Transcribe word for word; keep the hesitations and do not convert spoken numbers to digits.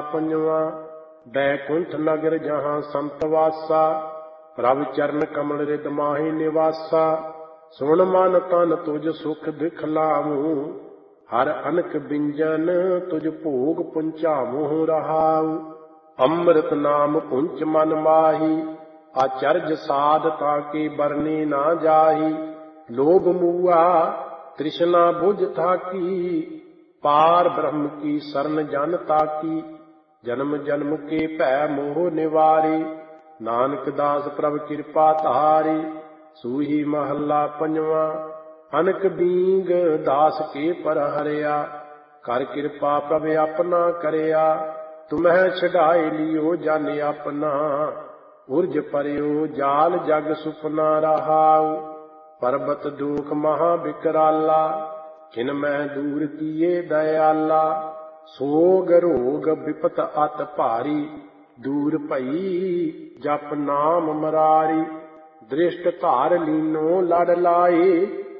ਪੰਜਵਾ। ਬੈਕੁੰਠ ਨਗਰ ਜਹਾਂ ਸੰਤ ਵਾਸਾ, ਪ੍ਰਭ ਚਰਨ ਕਮਲ ਰਿਦ ਮਾਹੀ ਨਿਵਾਸਾ। ਸੁਣ ਮਨ ਤਨ ਤੁਝ ਸੁਖ ਦਿਖਲਾਵੂੰ, ਹਰ ਅਨਕ ਬਿੰਜਨ ਤੁਝ ਭੋਗ ਪੁੰਚਾਵੂੰ ਰਹਾਉ। ਅੰਮ੍ਰਿਤ ਨਾਮ ਪੁੰਚ ਮਨ ਮਾਹੀ, ਆਚਰਜ ਸਾਧ ਤਾਕੇ ਬਰਨੇ ਨਾ ਜਾਹੀ। ਲੋਭ ਮੂਆ ਤ੍ਰਿਸ਼ਨਾ ਬੁਝ ਥਾਕੀ, ਪਾਰ ਬ੍ਰਹਮ ਕੀ ਸਰਨ ਜਨ ਤਾਕੀ। ਜਨਮ ਜਨਮ ਕੇ ਭੈ ਮੋਹ ਨਿਵਾਰੀ, ਨਾਨਕ ਦਾਸ ਪ੍ਰਭ ਕਿਰਪਾ ਧਾਰੀ। ਸੂਹੀ ਮਹੱਲਾ ਪੰਜਵਾ। ਅਨਕ ਬੀਂਗ ਦਾਸ ਕੇ ਪਰ ਹਰਿਆ, ਕਰ ਕਿਰਪਾ ਪ੍ਰਭ ਆਪਣਾ ਕਰਿਆ। ਤੁਮਹਿ ਛਡਾਏ ਲਿਓ ਜਨ ਆਪਣਾ, ਉਰਜ ਪਰਿਓ ਜਾਲ ਜਗ ਸੁਪਨਾ ਰਹਾਉ। ਪਰਬਤ ਦੁਖ ਮਹਾ ਬਿਕਰਾਲਾ, ਕਿਨ ਮੈਂ ਦੂਰ ਕੀਏ ਦਇਆਲਾ। ਸੋਗ ਰੋਗ ਬਿਪਤ ਅਤ ਭਾਰੀ, ਦੂਰ ਭਈ ਜਪ ਨਾਮ ਮਰਾਰੀ। ਦ੍ਰਿਸ਼ਟ ਧਾਰ ਲੀਨੋ ਲੜ ਲਾਏ,